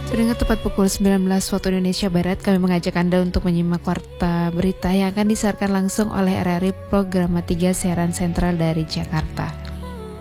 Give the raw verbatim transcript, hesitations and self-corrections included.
Pendengar, tepat pukul sembilan belas waktu Indonesia Barat, kami mengajak Anda untuk menyimak warta berita yang akan disiarkan langsung oleh R R I Programa tiga Siaran Sentral dari Jakarta.